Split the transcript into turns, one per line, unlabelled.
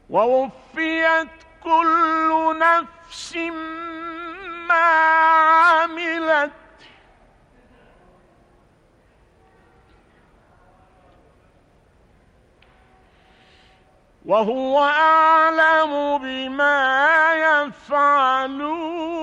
ووفيت كل نفس ما عملت وهو أعلم بما يفعلون.